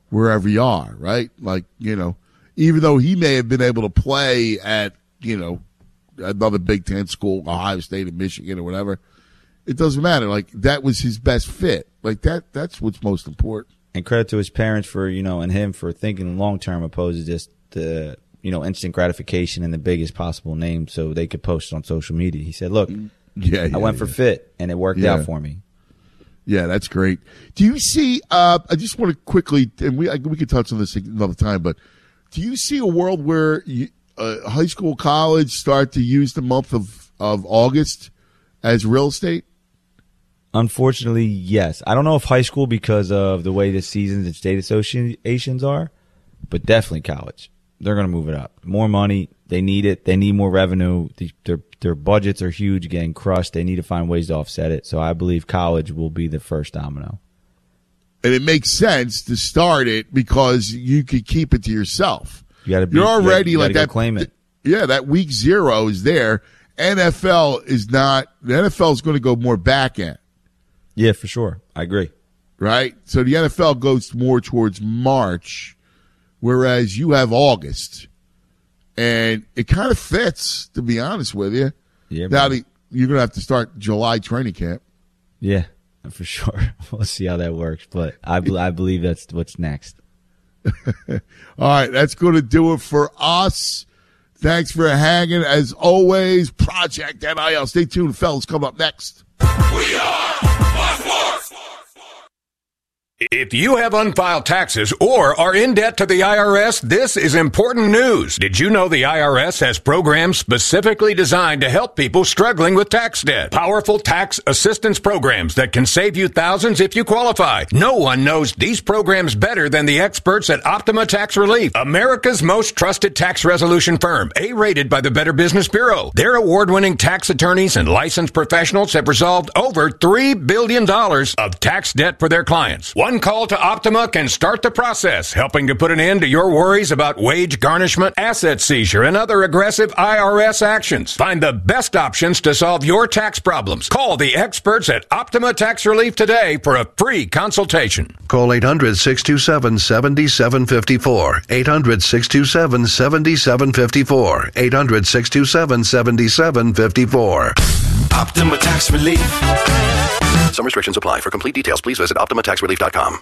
wherever you are, right? Like, even though he may have been able to play at, another Big Ten school, Ohio State or Michigan or whatever, it doesn't matter. Like, that was his best fit. Like, that's what's most important. And credit to his parents for, and him for thinking long-term opposed to just the, instant gratification and the biggest possible name so they could post it on social media. He said, look, I went for fit, and it worked out for me. Yeah, that's great. Do you see, I just want to quickly, and we could touch on this another time, but do you see a world where high school, college start to use the month of August as real estate? Unfortunately, yes. I don't know if high school because of the way the seasons and state associations are, but definitely college. They're going to move it up. More money. They need it. They need more revenue. Their budgets are huge, getting crushed. They need to find ways to offset it. So I believe college will be the first domino. And it makes sense to start it because you could keep it to yourself. You're already you like that. Claim it. Yeah, that week 0 is there. NFL is not. The NFL is going to go more back end. Yeah, for sure. I agree. Right? So the NFL goes more towards March, whereas you have August. And it kind of fits, to be honest with you. Yeah. Now you're going to have to start July training camp. Yeah, for sure. We'll see how that works. But I believe that's what's next. All right, that's going to do it for us. Thanks for hanging. As always, Project NIL. Stay tuned, fellas. Coming up next. We are Fox Sports. If you have unfiled taxes or are in debt to the IRS, this is important news. Did you know the IRS has programs specifically designed to help people struggling with tax debt? Powerful tax assistance programs that can save you thousands if you qualify. No one knows these programs better than the experts at Optima Tax Relief, America's most trusted tax resolution firm, A-rated by the Better Business Bureau. Their award-winning tax attorneys and licensed professionals have resolved over $3 billion of tax debt for their clients. One call to Optima can start the process, helping to put an end to your worries about wage garnishment, asset seizure, and other aggressive IRS actions. Find the best options to solve your tax problems. Call the experts at Optima Tax Relief today for a free consultation. Call 800-627-7754. 800-627-7754. 800-627-7754. Optima Tax Relief. Some restrictions apply. For complete details, please visit OptimaTaxRelief.com.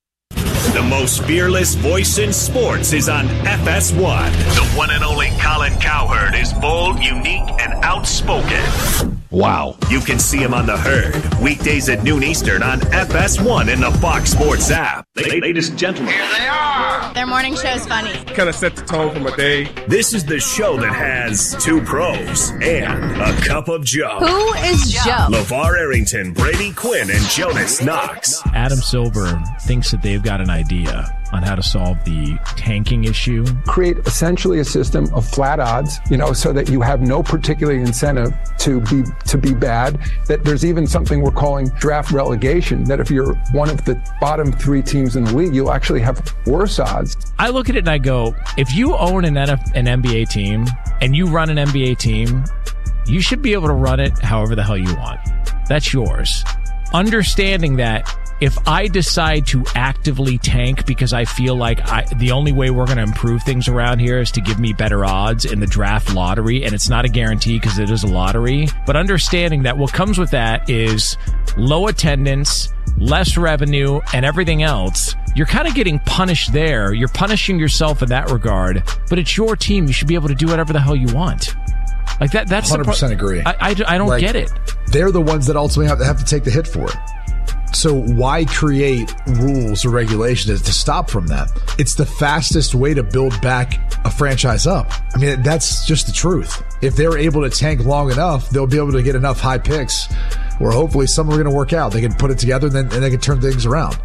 The most fearless voice in sports is on FS1. The one and only Colin Cowherd is bold, unique, and outspoken. Wow. You can see him on The Herd, weekdays at noon Eastern on FS1 and the Fox Sports app. Ladies and gentlemen. Here they are. Their morning show is funny. Kind of set the tone for my day. This is the show that has two pros and a cup of Joe. Who is Joe? LeVar Arrington, Brady Quinn, and Jonas Knox. Adam Silver thinks that they've got an idea on how to solve the tanking issue. Create essentially a system of flat odds, so that you have no particular incentive to be bad. That there's even something we're calling draft relegation, that if you're one of the bottom 3 teams in the league, you'll actually have worse odds. I look at it and I go, if you own an NBA team and you run an NBA team, you should be able to run it however the hell you want. That's yours. Understanding that if I decide to actively tank because I feel like the only way we're going to improve things around here is to give me better odds in the draft lottery, and it's not a guarantee because it is a lottery, but understanding that what comes with that is low attendance, less revenue, and everything else, you're kind of getting punished there. You're punishing yourself in that regard, but it's your team. You should be able to do whatever the hell you want. Like that. That's 100% agree. I don't get it. They're the ones that ultimately have to take the hit for it. So why create rules or regulations to stop from that? It's the fastest way to build back a franchise up. I mean, that's just the truth. If they're able to tank long enough, they'll be able to get enough high picks where hopefully some are going to work out. They can put it together and then they can turn things around.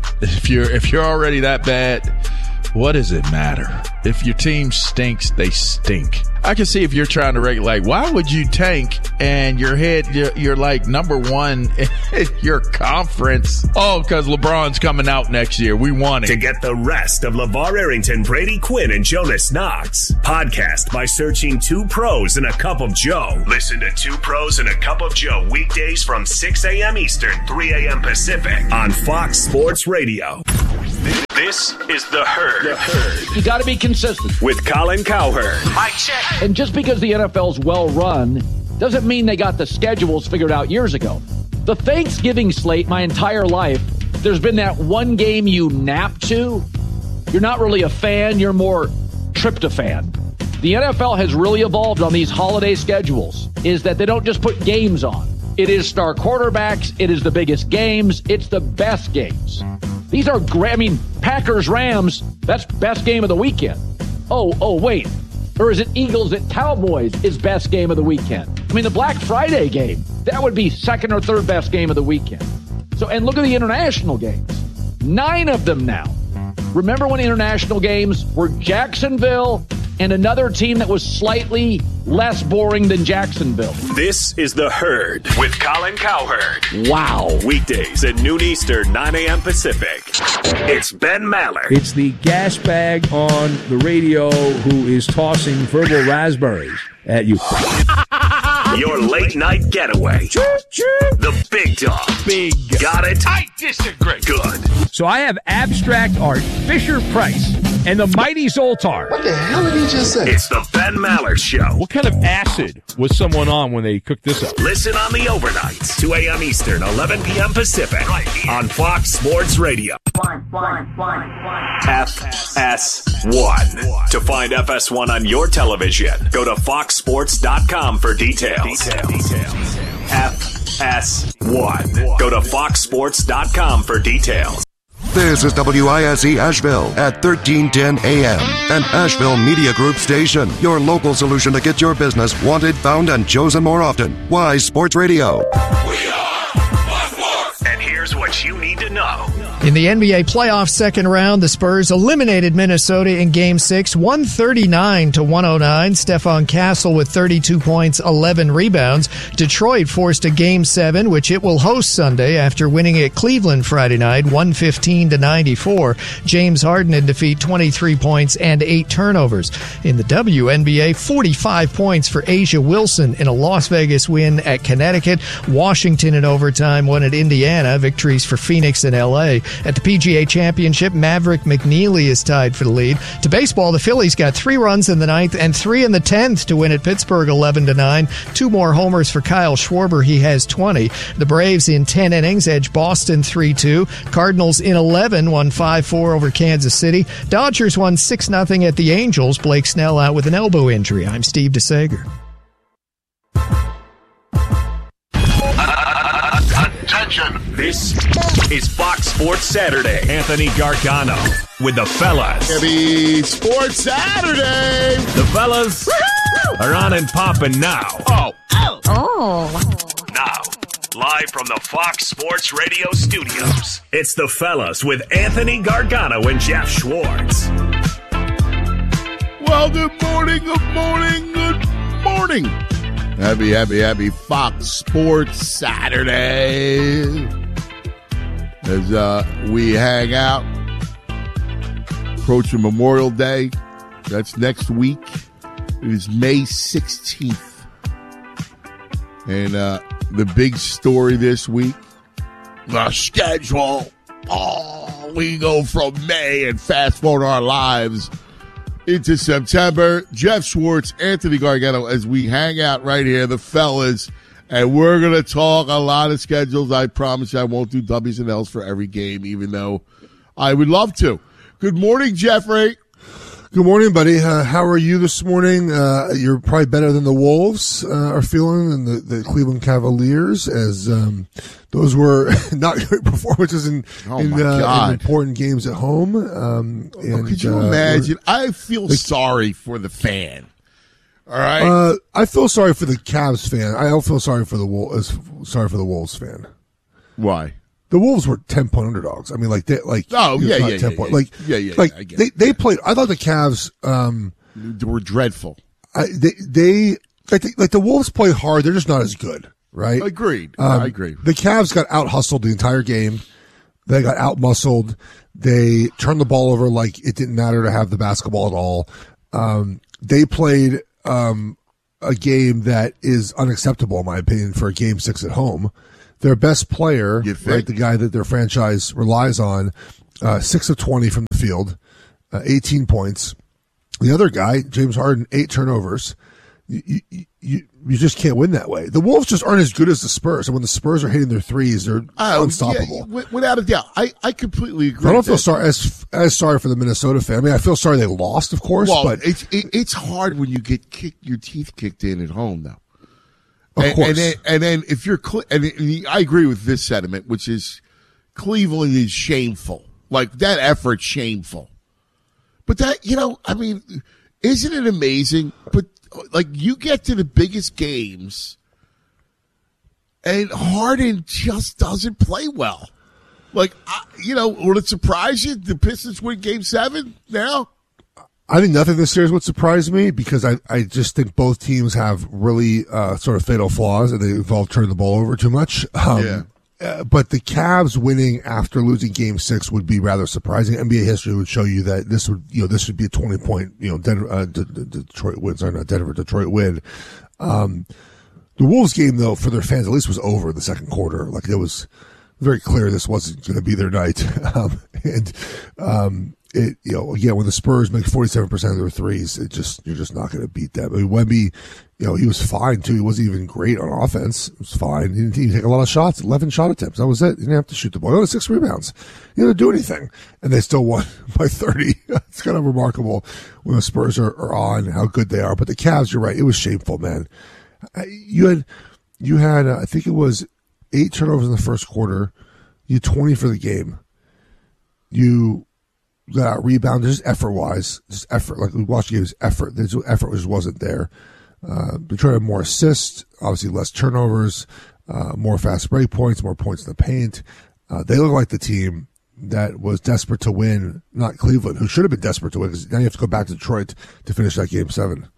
If you're already that bad, what does it matter? If your team stinks, they stink. I can see if you're trying to regulate, why would you tank and you're like number 1 in your conference? Oh, because LeBron's coming out next year. We want it. To get the rest of LeVar Arrington, Brady Quinn, and Jonas Knox, podcast by searching 2 Pros and a Cup of Joe. Listen to 2 Pros and a Cup of Joe weekdays from 6 a.m. Eastern, 3 a.m. Pacific on Fox Sports Radio. This is The Herd. You got to be consistent. With Colin Cowherd. Mic check. And just because the NFL's well run doesn't mean they got the schedules figured out years ago. The Thanksgiving slate, my entire life, there's been that one game you nap to. You're not really a fan, you're more tryptophan. The NFL has really evolved on these holiday schedules, is that they don't just put games on. It is star quarterbacks, it is the biggest games, it's the best games. These are great. I mean, Packers-Rams, that's best game of the weekend. Oh, wait. Or is it Eagles at Cowboys is best game of the weekend? I mean, the Black Friday game, that would be second or third best game of the weekend. So, and look at the international games. 9 of them now. Remember when international games were Jacksonville and another team that was slightly less boring than Jacksonville? This is The Herd with Colin Cowherd. Wow. Weekdays at noon Eastern, 9 a.m. Pacific. It's Ben Maller. It's the gas bag on the radio who is tossing verbal raspberries at you. Your late night getaway. The big dog. Big. Got it? I disagree. Good. So I have abstract art, Fisher-Price, and the mighty Zoltar. What the hell did he just say? It's the Ben Maller Show. What kind of acid was someone on when they cooked this up? Listen on the overnights, 2 a.m. Eastern, 11 p.m. Pacific, right here on Fox Sports Radio. FS1. To find FS1 on your television, go to foxsports.com for details. FS1. Go to foxsports.com for details. This is WISE Asheville at 1310 AM, an Asheville Media Group station. Your local solution to get your business wanted, found, and chosen more often. Wise Sports Radio. And here's what you need to know. In the NBA playoff second round, the Spurs eliminated Minnesota in Game 6, 139-109. Stephon Castle with 32 points, 11 rebounds. Detroit forced a Game 7, which it will host Sunday after winning at Cleveland Friday night, 115-94. James Harden in defeat, 23 points and 8 turnovers. In the WNBA, 45 points for Asia Wilson in a Las Vegas win at Connecticut. Washington in overtime won at Indiana. Victories for Phoenix and LA. At the PGA Championship, Maverick McNeely is tied for the lead. To baseball, the Phillies got 3 runs in the 9th and 3 in the 10th to win at Pittsburgh 11-9. 2 more homers for Kyle Schwarber. He has 20. The Braves in 10 innings edged Boston 3-2. Cardinals in 11 won 5-4 over Kansas City. Dodgers won 6-0 at the Angels. Blake Snell out with an elbow injury. I'm Steve DeSager. Attention. This is Fox Sports Saturday. Anthony Gargano with the fellas. Happy Sports Saturday. The fellas are on and popping now. Now, live from the Fox Sports Radio studios, it's the fellas with Anthony Gargano and Jeff Schwartz. Well, good morning. Happy Fox Sports Saturday. As we hang out, approaching Memorial Day. That's next week. It is May 16th. And the big story this week, the schedule. Oh, we go from May and fast forward our lives into September. Jeff Schwartz, Anthony Gargano, as we hang out right here, the fellas, and we're going to talk a lot of schedules. I promise you I won't do W's and L's for every game, even though I would love to. Good morning, Jeffrey. Good morning, buddy. How are you this morning? You're probably better than the Wolves are feeling, and the Cleveland Cavaliers, as those were not great performances in important games at home. Could you imagine? I feel sorry for the fan. All right. I feel sorry for the Cavs fan. I don't feel sorry for the Wolves fan. Why? The Wolves were 10-point underdogs. I mean, they played. I thought the Cavs were dreadful. The Wolves play hard. They're just not as good, right? Agreed. I agree. The Cavs got out hustled the entire game. They got out muscled. They turned the ball over like it didn't matter to have the basketball at all. They played a game that is unacceptable, in my opinion, for a Game 6 at home. Their best player, right, the guy that their franchise relies on, 6 of 20 from the field, 18 points. The other guy, James Harden, 8 turnovers. You just can't win that way. The Wolves just aren't as good as the Spurs, and when the Spurs are hitting their threes, they're unstoppable. Yeah, without a doubt, I completely agree. I don't feel sorry as sorry for the Minnesota fan. I mean, I feel sorry they lost, of course, but it's hard when you get your teeth kicked in at home, though. Of course, and then if you're I agree with this sentiment, which is Cleveland is shameful. Like that effort's shameful. But that I mean, isn't it amazing? But like you get to the biggest games, and Harden just doesn't play well. Like would it surprise you the Pistons win Game 7 now? I think nothing this series would surprise me because I just think both teams have really sort of fatal flaws and they involve turning the ball over too much. But the Cavs winning after losing Game 6 would be rather surprising. NBA history would show you that this would be a 20-point Detroit win. Sorry, not Denver, Detroit win. The Wolves game though, for their fans at least, was over in the second quarter. Like it was very clear this wasn't going to be their night. Again, when the Spurs make 47% of their threes, you're just not going to beat them. I mean, Wemby, he was fine too. He wasn't even great on offense. It was fine. He didn't even take a lot of shots. 11 shot attempts. That was it. He didn't have to shoot the ball. He had 6 rebounds. He didn't do anything, and they still won by 30. It's kind of remarkable when the Spurs are on how good they are. But the Cavs, you're right. It was shameful, man. You had I think it was 8 turnovers in the first quarter. You had 20 for the game. You got rebounded, just effort-wise. Just effort. Like, we watched the game, effort. The effort just wasn't there. Detroit had more assists, obviously less turnovers, more fast break points, more points in the paint. They look like the team that was desperate to win, not Cleveland, who should have been desperate to win, because now you have to go back to Detroit to finish that Game 7.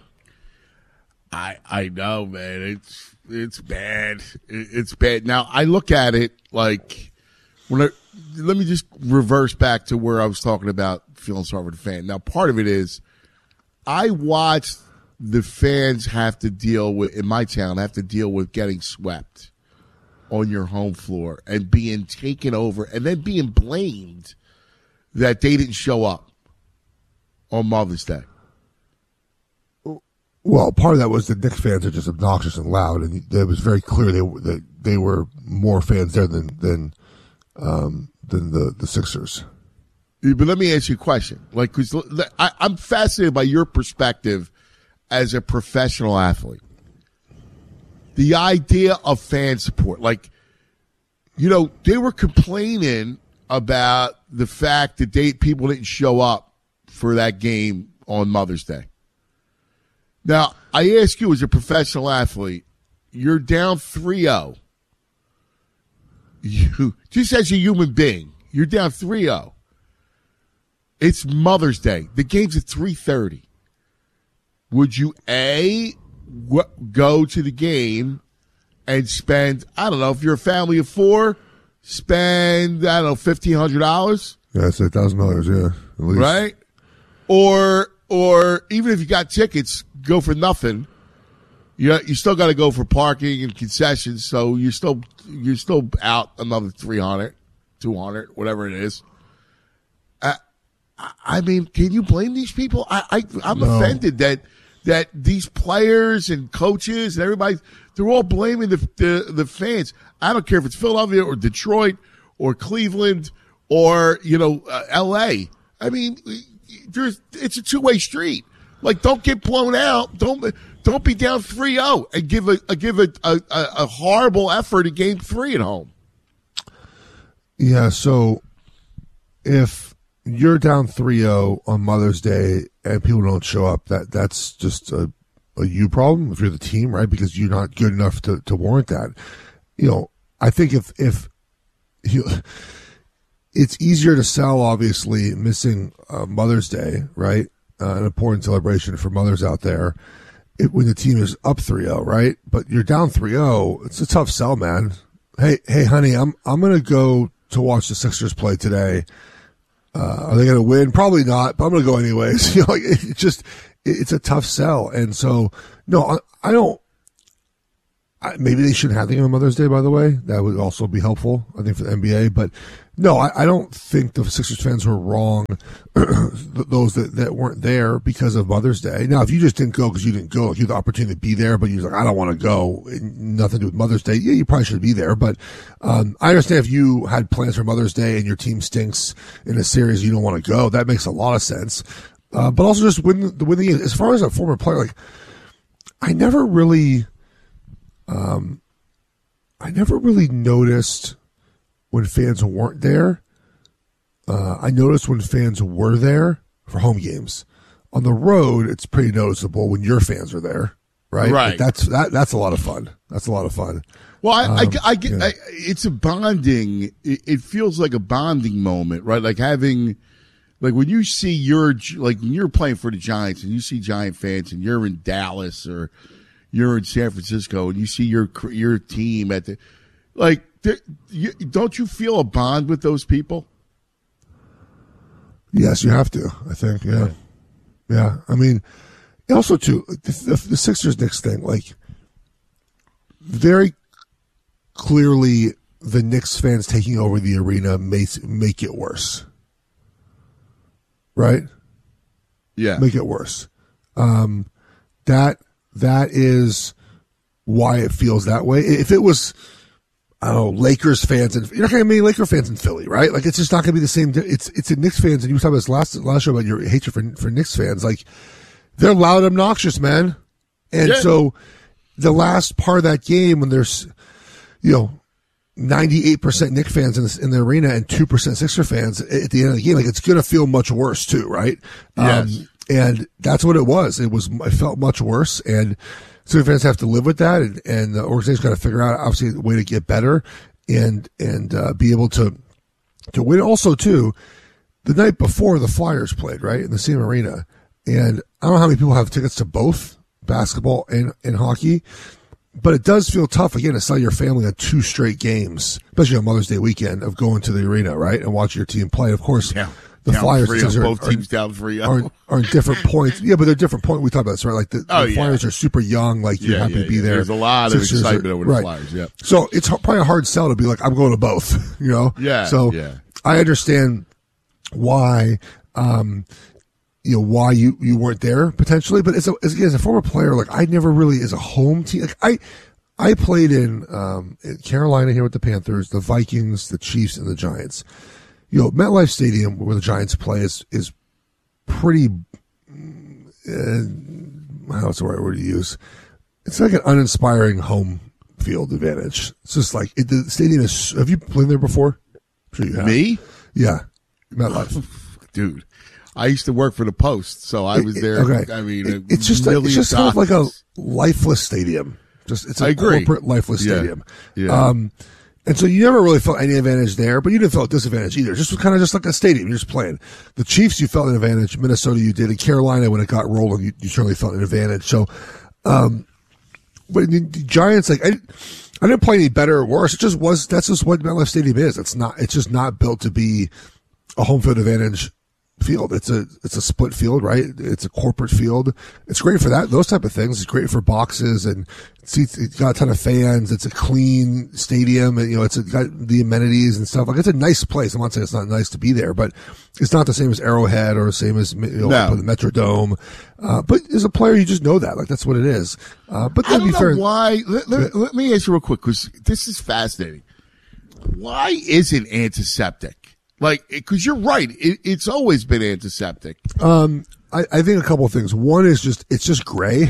I know, man. It's bad. It's bad. Now, I look at it like let me just reverse back to where I was talking about feeling sorry for the fan. Now, part of it is I watched the fans in my town have to deal with getting swept on your home floor and being taken over and then being blamed that they didn't show up on Mother's Day. Well, part of that was the Knicks fans are just obnoxious and loud, and it was very clear that they were more fans there than the Sixers. But let me ask you a question. Like, 'cause I'm fascinated by your perspective as a professional athlete. The idea of fan support. Like, they were complaining about the fact that people didn't show up for that game on Mother's Day. Now, I ask you as a professional athlete, you're down 3-0. You, just as a human being, you're down 3-0. It's Mother's Day. The game's at 3:30. Would you, go to the game and spend, I don't know, if you're a family of 4, spend, I don't know, $1,500? Yeah, that's $1,000, yeah. At least. Right? Or even if you got tickets, go for nothing. You still got to go for parking and concessions, so you're still out another $300, $200, whatever it is. I mean, can you blame these people? I'm offended that these players and coaches and everybody, they're all blaming the fans. I don't care if it's Philadelphia or Detroit or Cleveland or L.A. I mean, it's a two-way street. Like, don't get blown out. Don't be down 3-0 and give a horrible effort in Game 3 at home. Yeah. So if you're down 3-0 on Mother's Day and people don't show up, that's just a you problem if you're the team, right? Because you're not good enough to warrant that. I think if it's easier to sell, obviously, missing Mother's Day, right? An important celebration for mothers out there when the team is up 3-0, right? But you're down 3-0. It's a tough sell, man. Hey, honey, I'm going to go to watch the Sixers play today. Are they going to win? Probably not, but I'm going to go anyways. It's a tough sell. And so, no, I don't. Maybe they shouldn't have the game on Mother's Day, by the way. That would also be helpful, I think, for the NBA. But no, I don't think the Sixers fans were wrong, those that weren't there because of Mother's Day. Now, if you just didn't go because you didn't go, like you had the opportunity to be there, but you was like, I don't want to go, nothing to do with Mother's Day, yeah, you probably should be there. But I understand if you had plans for Mother's Day and your team stinks in a series, you don't want to go. That makes a lot of sense. But also just win the game. As far as a former player, like, I never really noticed when fans weren't there. I noticed when fans were there for home games. On the road, it's pretty noticeable when your fans are there, right? Right. Like that's a lot of fun. That's a lot of fun. Well, I get it's a bonding. It feels like a bonding moment, right? Like having, like when you see when you're playing for the Giants and you see Giant fans and you're in Dallas or you're in San Francisco and you see your team at the, like, don't you feel a bond with those people? Yes, you have to, I think. Yeah. Yeah. I mean, also, too, the Sixers-Knicks thing, like, very clearly the Knicks fans taking over the arena make it worse. Right? Yeah. Make it worse. That is why it feels that way. If it was, I don't know, Lakers fans, and you're not going to have many Laker fans in Philly, right? Like, it's just not going to be the same. It's a Knicks fans, and you were talking about this last show about your hatred for Knicks fans. Like, they're loud, obnoxious, man. And so the last part of that game, when there's, 98% Knicks fans in the arena and 2% Sixer fans at the end of the game, like, it's going to feel much worse too, right? Yes. And that's what it was. It felt much worse, and Sixer fans have to live with that, and the organization's got to figure out, obviously, a way to get better and be able to win. Also, too, the night before the Flyers played, right, in the same arena, and I don't know how many people have tickets to both basketball and hockey, but it does feel tough, again, to sell your family on 2 straight games, especially on Mother's Day weekend, of going to the arena, right, and watching your team play. Of course, the Flyers both teams down 3-0 are different points. Yeah, but they're different points. We talked about this, right? Like the Flyers are super young. Like you're happy to be there. There's a lot of excitement over the Flyers. Yeah. So it's probably a hard sell to be like, I'm going to both. Yeah. So I understand why, why you weren't there potentially. But as a former player, like I never really, as a home team, like I played in Carolina here with the Panthers, the Vikings, the Chiefs, and the Giants. MetLife Stadium, where the Giants play, is pretty, what's the right word to use? It's like an uninspiring home field advantage. It's just like, the stadium is, have you played there before? I'm sure you have. Me? Yeah. MetLife. Dude, I used to work for the Post, so I was there. Okay. I mean, it's just kind of like a lifeless stadium. It's a corporate lifeless stadium. Yeah. And so you never really felt any advantage there, but you didn't feel a disadvantage either. Just kind of just like a stadium. You're just playing. The Chiefs, you felt an advantage. Minnesota, you did. In Carolina, when it got rolling, you certainly felt an advantage. So, but the Giants, like, I didn't play any better or worse. It just was, that's just what MetLife Stadium is. It's just not built to be a home field advantage field. It's a split field, right? It's a corporate field. It's great for those type of things. It's great for boxes and seats. It's got a ton of fans. It's a clean stadium, and it's got the amenities and stuff. Like, it's a nice place. I'm not saying it's not nice to be there, but it's not the same as Arrowhead or the same as the Metrodome. But as a player, you just know that. Like, that's what it is. But I don't know why. Let me ask you real quick, because this is fascinating. Why is it antiseptic? Like, because you're right, it's always been antiseptic. I think a couple of things. One is it's just gray.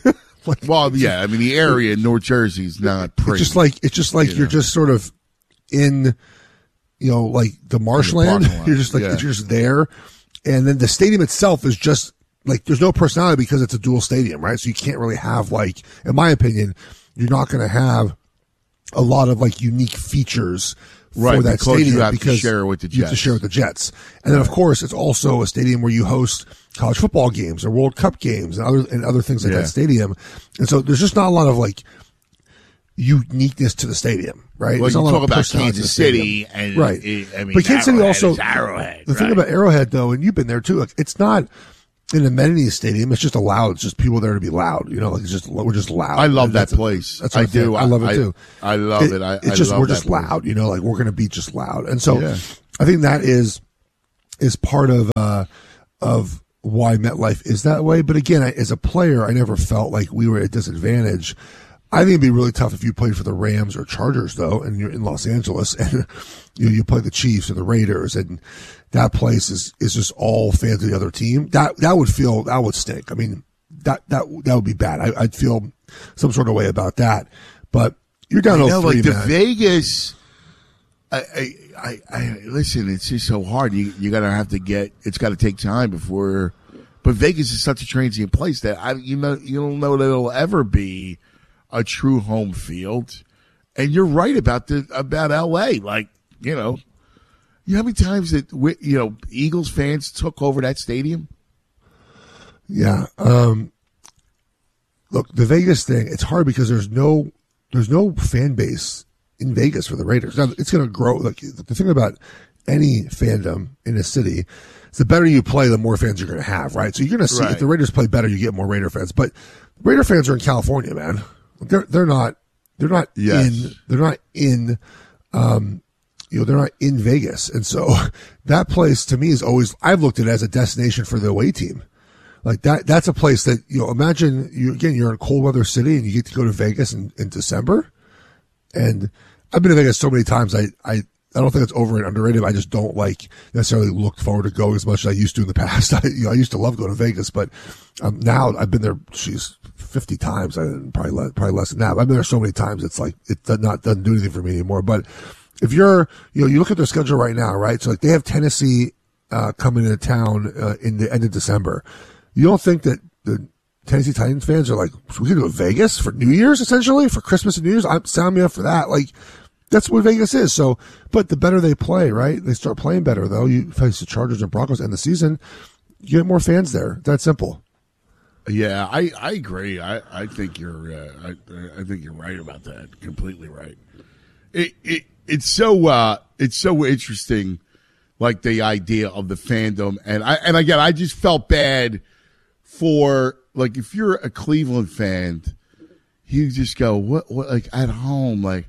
I mean, the area in North Jersey is not pretty. It's just like you're just sort of in, like the marshland. You're just like, you're just there. And then the stadium itself is just like, there's no personality because it's a dual stadium, right? So you can't really have, like, in my opinion, you're not going to have a lot of like unique features for that stadium, because you have to share it with the Jets. You have to share with the Jets. And then, of course, it's also a stadium where you host college football games or World Cup games and other things like that stadium. And so there's just not a lot of like uniqueness to the stadium, right? Well, you talk about Kansas City and right. I mean, but Kansas City also Arrowhead. The thing about Arrowhead, though, and you've been there too, like, it's not an amenities stadium. It's just allowed. It's just people there to be loud. Like we're just loud. I love that place. That's I do. I love it too. I love it. It's just we're just loud. Like we're going to be just loud. And so I think that is part of why MetLife is that way. But again, as a player, I never felt like we were at a disadvantage. I think it'd be really tough if you played for the Rams or Chargers, though, and you're in Los Angeles, and you play the Chiefs or the Raiders, and that place is just all fans of the other team. That would stink. I mean, that would be bad. I'd feel some sort of way about that. But you're down 0-3, like the man. Vegas. I listen. It's just so hard. You gotta have to get. It's got to take time before. But Vegas is such a transient place that you don't know that it'll ever be a true home field. And you're right about LA. Like, you know how many times that Eagles fans took over that stadium? Yeah. Look, the Vegas thing, it's hard because there's no fan base in Vegas for the Raiders. Now, it's going to grow. Like, the thing about any fandom in a city, the better you play, the more fans you're going to have, right? So you're going to see if the Raiders play better, you get more Raider fans. But Raider fans are in California, man. They're not in Vegas. And so that place to me is always, I've looked at it as a destination for the away team. Like that's a place that, imagine you're in a cold weather city and you get to go to Vegas in December. And I've been to Vegas so many times. I don't think it's over and underrated. I just don't necessarily look forward to going as much as I used to in the past. I used to love going to Vegas, but now I've been there, 50 times. Probably less than that. I've been there so many times. It's like, it doesn't do anything for me anymore. But if you look at their schedule right now, right? So they have Tennessee, coming into town, in the end of December. You don't think that the Tennessee Titans fans are like, we could go to Vegas for New Year's, essentially, for Christmas and New Year's? Sign me up for that. Like, that's what Vegas is. So, but the better they play, right? They start playing better, though. You face the Chargers and Broncos end the season, you get more fans there. That's simple. Yeah, I agree. I think you're I think you're right about that. Completely right. It's so interesting, like the idea of the fandom, and again, I just felt bad for, like, if you're a Cleveland fan, you just go, what like at home, like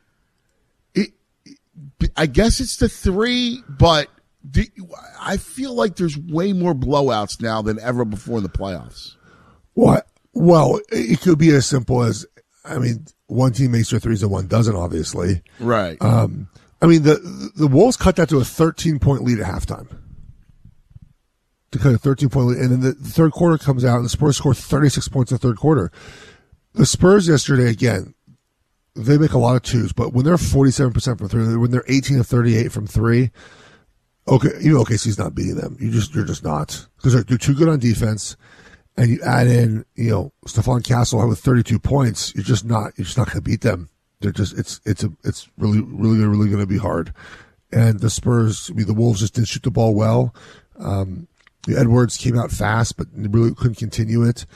I guess it's the 3, but I feel like there's way more blowouts now than ever before in the playoffs. What? Well, it could be as simple as, one team makes their threes and one doesn't, obviously. Right. The Wolves cut that to a 13-point lead at halftime. To cut a 13-point lead. And then the third quarter comes out and the Spurs score 36 points in the third quarter. The Spurs yesterday, again, they make a lot of twos, but when they're 47% from three, when they're 18 of 38 from three, OKC's not beating them. You're just not. Because they're too good on defense. And you add in, Stephon Castle with 32 points, you're just not going to beat them. They're just, it's really, really, really going to be hard. And the Spurs, the Wolves just didn't shoot the ball well. Edwards came out fast, but really couldn't continue it.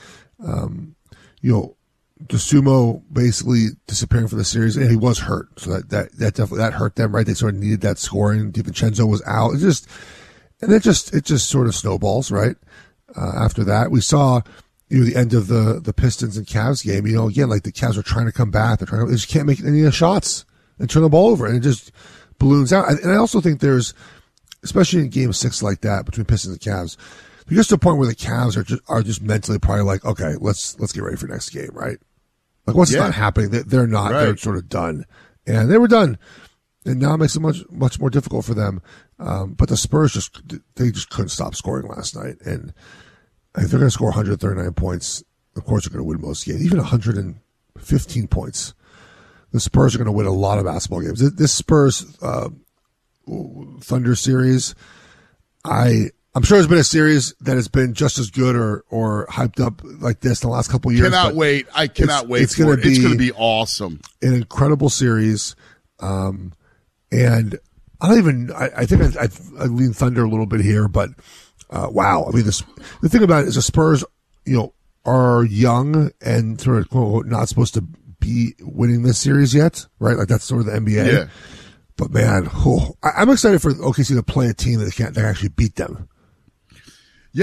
DeSumo basically disappearing for the series, and he was hurt. So that definitely, that hurt them, right? They sort of needed that scoring. DiVincenzo was out. It just sort of snowballs, right? After that, we saw, the end of the Pistons and Cavs game. Again, like the Cavs are trying to come back. They just can't make any of the shots and turn the ball over, and it just balloons out. And I also think there's, especially in Game 6 like that between Pistons and Cavs, there gets to a point where the Cavs are just mentally probably like, okay, let's get ready for next game, right? Like once it's not happening, they're not. Right. They're sort of done, and they were done. And now it makes it much more difficult for them. But the Spurs just couldn't stop scoring last night. And if they're going to score 139 points, of course they're going to win most games. Even 115 points, the Spurs are going to win a lot of basketball games. This Spurs Thunder series, I'm sure there's been a series that has been just as good or hyped up like this in the last couple of years. Cannot wait. I cannot wait. It's going to be awesome. An incredible series. And I think I lean Thunder a little bit here, but, wow. The thing about it is the Spurs, are young and sort of quote unquote not supposed to be winning this series yet, right? Like that's sort of the NBA. Yeah. But man, I'm excited for OKC to play a team that can actually beat them. Yeah.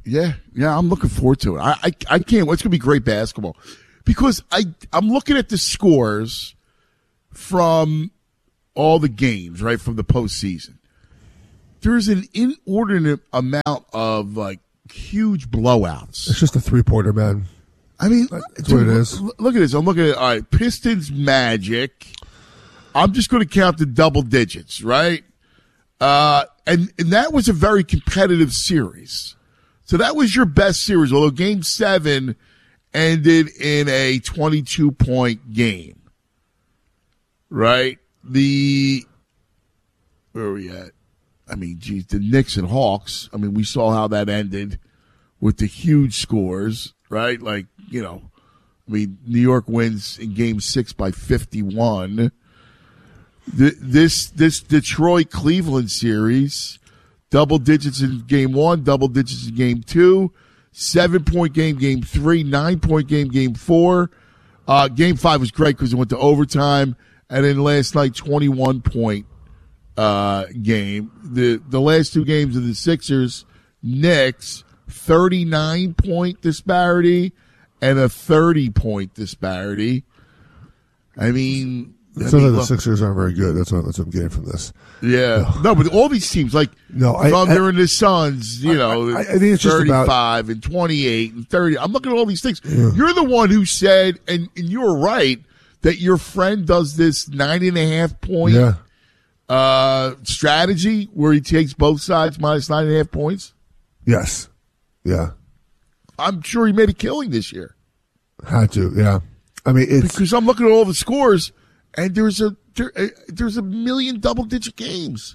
Yeah, I'm looking forward to it. I can't wait. It's going to be great basketball because I'm looking at the scores from all the games, right, from the postseason. There's an inordinate amount of, like, huge blowouts. It's just a three-pointer, man. I mean, that's what it is. Look at this. I'm looking at, all right, Pistons Magic. I'm just going to count the double digits, right? And that was a very competitive series. So that was your best series, although Game 7 ended in a 22-point game, right? Where are we at? I mean, geez, the Knicks and Hawks. I mean, we saw how that ended with the huge scores, right? Like, I mean, New York wins in Game 6 by 51. This Detroit-Cleveland series, double digits in Game 1, double digits in Game 2, 7-point game, Game 3, 9-point game, Game 4. Game 5 was great because it went to overtime, and then last night, 21-point game. The last two games of the Sixers, Knicks, 39-point disparity and a 30-point disparity. I mean, the Sixers aren't very good. That's what I'm getting from this. Yeah. No, but all these teams, like Thunder and the Suns, I think it's 35 and 28 and 30. I'm looking at all these things. Yeah. You're the one who said, and you were right, that your friend does this 9.5-point strategy where he takes both sides minus 9.5 points. Yes. Yeah. I'm sure he made a killing this year. Had to, yeah. I mean, because I'm looking at all the scores, and there's a million double-digit games.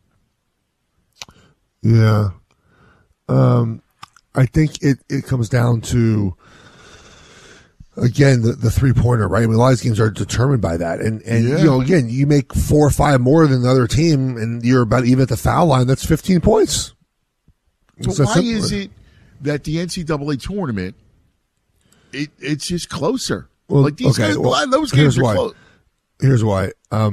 Yeah. I think it comes down to, again, the three-pointer, right? I mean, a lot of these games are determined by that. And again, you make 4 or 5 more than the other team, and you're about even at the foul line, that's 15 points. So why is it that the NCAA tournament, it's just closer? Well, like these guys, those games are close. Here's why.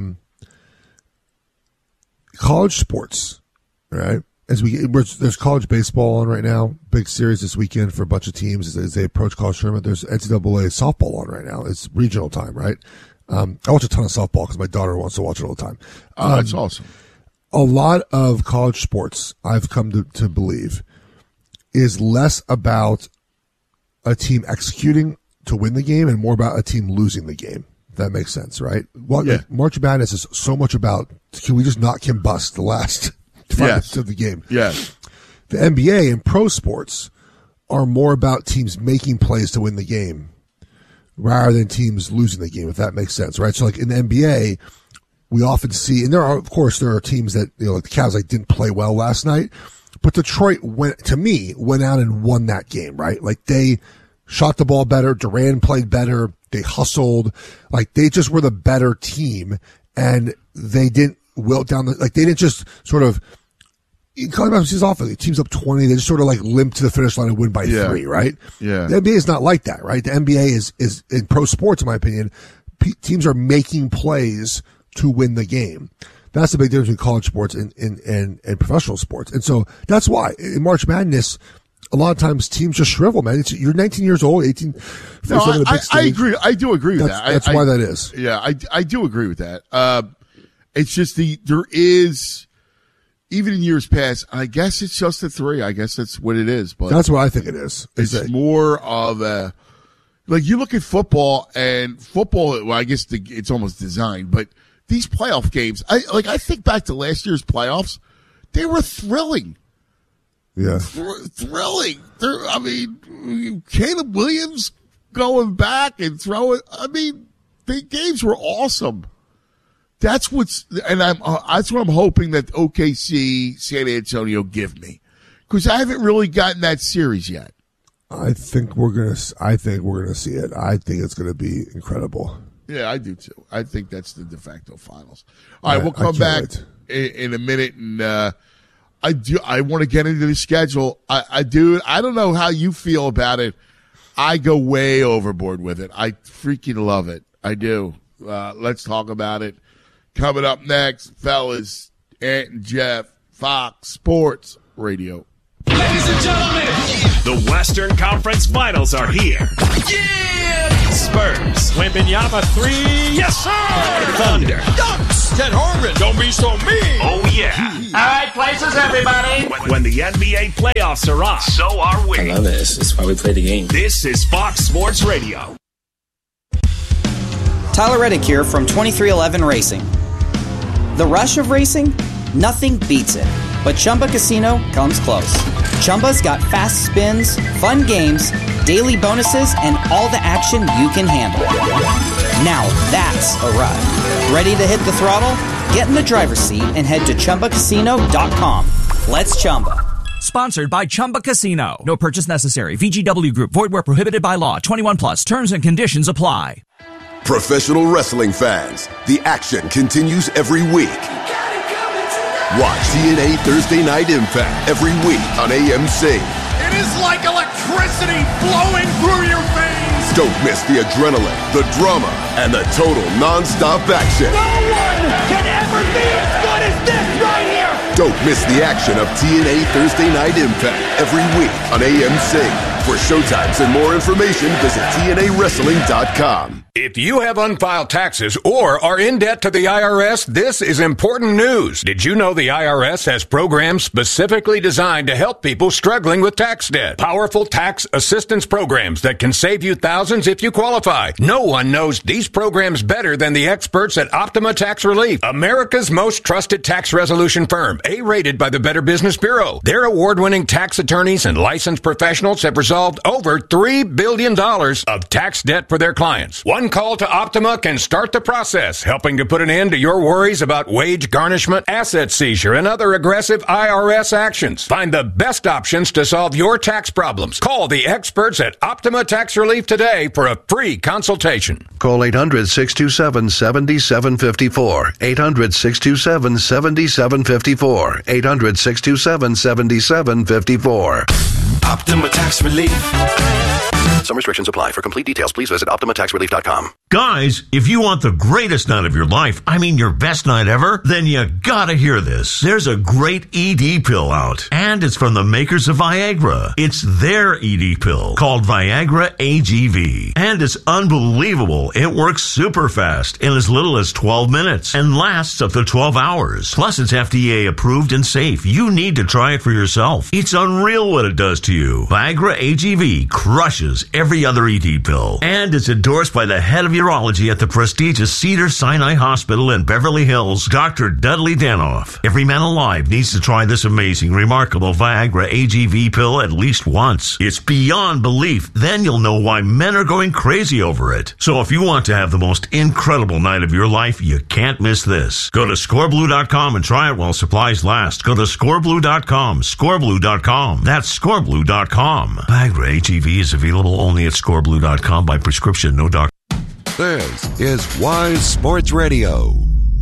College sports, right? There's college baseball on right now. Big series this weekend for a bunch of teams as they approach college tournament. There's NCAA softball on right now. It's regional time, right? I watch a ton of softball because my daughter wants to watch it all the time. Oh, that's awesome. A lot of college sports, I've come to believe, is less about a team executing to win the game and more about a team losing the game. If that makes sense, right? Like March Madness is so much about, can we just not combust the last 5 minutes of the game? Yes. The NBA and pro sports are more about teams making plays to win the game rather than teams losing the game, if that makes sense, right? So like in the NBA, we often see, and there are teams that, like the Cavs didn't play well last night, but Detroit went out and won that game, right? Like they shot the ball better. Durant played better. They hustled. Like they just were the better team, and they didn't wilt down they didn't just sort of, teams up 20, they just sort of limp to the finish line and win by 3, right? Yeah. The NBA is not like that, right? The NBA is in pro sports, in my opinion, teams are making plays to win the game. That's the big difference between college sports and professional sports. And so that's why in March Madness, a lot of times teams just shrivel, man. You're 19 years old, 18. No, I agree. I do agree with that. That's why that is. Yeah, I do agree with that. It's just there is, even in years past, I guess it's just a 3. I guess that's what it is. But that's what I think it is. It's more of a, you look at football, and football, well, I guess it's almost designed, but these playoff games, I think back to last year's playoffs, they were thrilling. Yeah. Thrilling. Caleb Williams going back and throwing. The games were awesome. That's what I'm hoping that OKC, San Antonio give me, because I haven't really gotten that series yet. I think we're gonna see it. I think it's gonna be incredible. Yeah, I do too. I think that's the de facto finals. All right, we'll come back in a minute, and I want to get into the schedule. I do. I don't know how you feel about it. I go way overboard with it. I freaking love it. I do. Let's talk about it. Coming up next, fellas, Ant and Jeff, Fox Sports Radio. Ladies and gentlemen, The Western Conference Finals are here. Yeah! Spurs. Wembanyama 3. Yes, sir! Thunder. Dunks! Ted Harmon. Don't be so mean. Oh, yeah. All right, places, everybody. When the NBA playoffs are on, so are we. I love it. It's why we play the game. This is Fox Sports Radio. Tyler Reddick here from 2311 Racing. The rush of racing? Nothing beats it. But Chumba Casino comes close. Chumba's got fast spins, fun games, daily bonuses, and all the action you can handle. Now that's a ride. Ready to hit the throttle? Get in the driver's seat and head to ChumbaCasino.com. Let's Chumba. Sponsored by Chumba Casino. No purchase necessary. VGW Group. Void where prohibited by law. 21 plus. Terms and conditions apply. Professional wrestling fans, the action continues every week. Watch TNA Thursday Night Impact every week on AMC. It is like electricity flowing through your veins. Don't miss the adrenaline, the drama, and the total non-stop action. No one can ever be as good as this right here. Don't miss the action of TNA Thursday Night Impact every week on AMC. For showtimes and more information, visit TNAWrestling.com. If you have unfiled taxes or are in debt to the IRS, this is important news. Did you know the IRS has programs specifically designed to help people struggling with tax debt? Powerful tax assistance programs that can save you thousands if you qualify. No one knows these programs better than the experts at Optima Tax Relief, America's most trusted tax resolution firm, A-rated by the Better Business Bureau. Their award-winning tax attorneys and licensed professionals have resolved over $3 billion of tax debt for their clients. One call to Optima can start the process, helping to put an end to your worries about wage garnishment, asset seizure, and other aggressive IRS actions. Find the best options to solve your tax problems. Call the experts at Optima Tax Relief today for a free consultation. Call 800-627-7754. 800-627-7754. 800-627-7754. Optima Tax Relief. Some restrictions apply. For complete details, please visit OptimaTaxRelief.com. Guys, if you want the greatest night of your life, I mean your best night ever, then you gotta hear this. There's a great ED pill out, and it's from the makers of Viagra. It's their ED pill called Viagra AGV, and it's unbelievable. It works super fast in as little as 12 minutes and lasts up to 12 hours. Plus, it's FDA approved and safe. You need to try it for yourself. It's unreal what it does to you. Viagra AGV crushes every other ED pill, and it's endorsed by the head of urology at the prestigious Cedars-Sinai Hospital in Beverly Hills, Dr. Dudley Danoff. Every man alive needs to try this amazing, remarkable Viagra AGV pill at least once. It's beyond belief. Then you'll know why men are going crazy over it. So if you want to have the most incredible night of your life, you can't miss this. Go to scoreblue.com and try it while supplies last. Go to scoreblue.com, scoreblue.com. That's scoreblue.com. Viagra AGV is available only at scoreblue.com by prescription, no doctor. This is Wise Sports Radio.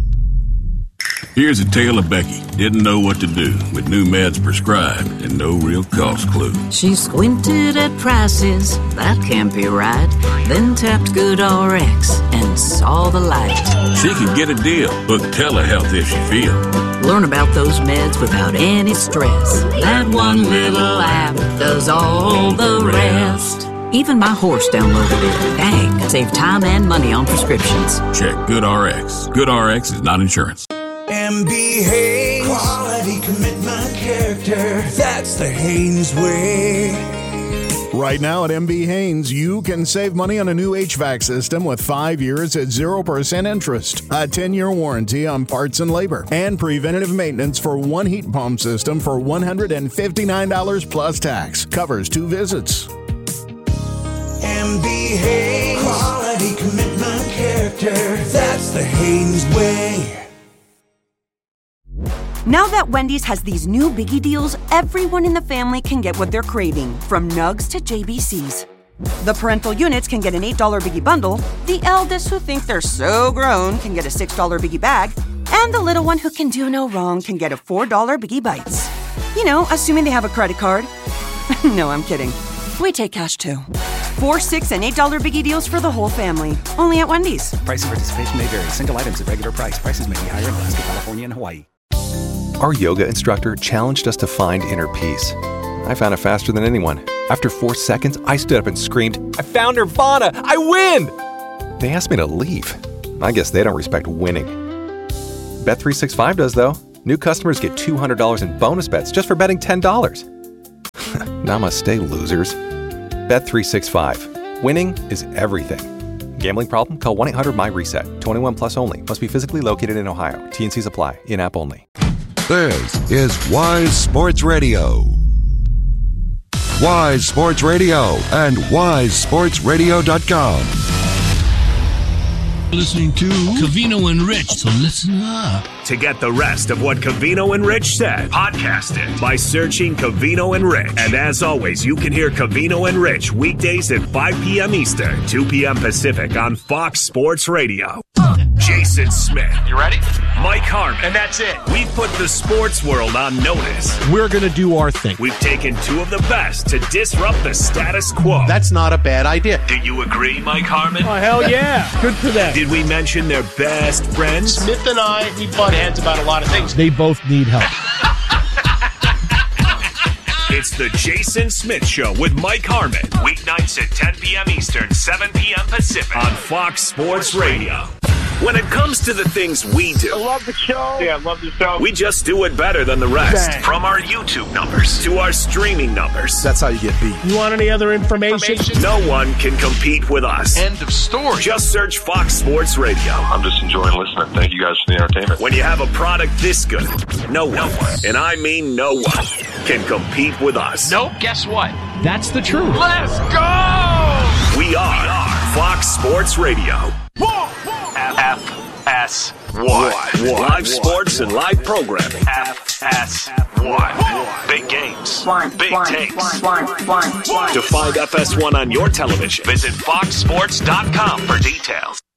Here's a tale of Becky. Didn't know what to do with new meds prescribed and no real cost clue. She squinted at prices, that can't be right. Then tapped GoodRx and saw the light. She could get a deal. Book telehealth if she feel. Learn about those meds without any stress. That one little app does all the rest. Even my horse downloaded it. Dang, save time and money on prescriptions. Check GoodRx. GoodRx is not insurance. MB Haynes. Quality, commitment, character. That's the Haynes way. Right now at MB Haynes, you can save money on a new HVAC system with 5 years at 0% interest, a 10-year warranty on parts and labor, and preventative maintenance for one heat pump system for $159 plus tax. Covers 2 visits. MB Haynes. Quality, commitment, character. That's the Haynes way. Now that Wendy's has these new biggie deals, everyone in the family can get what they're craving, from nugs to JBCs. The parental units can get an $8 biggie bundle, the eldest who think they're so grown can get a $6 biggie bag, and the little one who can do no wrong can get a $4 biggie bites. You know, assuming they have a credit card. No, I'm kidding. We take cash too. 4, 6, and $8 biggie deals for the whole family. Only at Wendy's. Price and participation may vary. Single items at regular price. Prices may be higher in Alaska, California, and Hawaii. Our yoga instructor challenged us to find inner peace. I found it faster than anyone. After 4 seconds, I stood up and screamed, "I found Nirvana! I win!" They asked me to leave. I guess they don't respect winning. Bet365 does, though. New customers get $200 in bonus bets just for betting $10. Namaste, losers. Bet365. Winning is everything. Gambling problem? Call 1-800-MY-RESET. 21 plus only. Must be physically located in Ohio. T&Cs apply. In-app only. This is Wise Sports Radio. Wise Sports Radio and wisesportsradio.com. Listening to Covino and Rich, so listen up. To get the rest of what Covino and Rich said, podcast it by searching Covino and Rich. And as always, you can hear Covino and Rich weekdays at 5 p.m. Eastern, 2 p.m. Pacific on Fox Sports Radio. Jason Smith. You ready? Mike Harmon. And that's it. We've put the sports world on notice. We're going to do our thing. We've taken two of the best to disrupt the status quo. That's not a bad idea. Do you agree, Mike Harmon? Oh, hell yeah. Good for them. Did we mention their best friends? Smith and I, we butt heads about a lot of things. They both need help. It's the Jason Smith Show with Mike Harmon. Weeknights at 10 p.m. Eastern, 7 p.m. Pacific on Fox Sports Radio. When it comes to the things we do, I love the show. Yeah, I love the show. We just do it better than the rest. Dang. From our YouTube numbers to our streaming numbers. That's how you get beat. You want any other information? No one can compete with us. End of story. Just search Fox Sports Radio. I'm just enjoying listening. Thank you guys for the entertainment. When you have a product this good, no one, and I mean no one, can compete with us. Nope, guess what? That's the truth. Let's go! We are Fox Sports Radio. FS1. Live sports and live programming. FS1. Big games. Big takes. To find FS1 on your television, visit foxsports.com for details.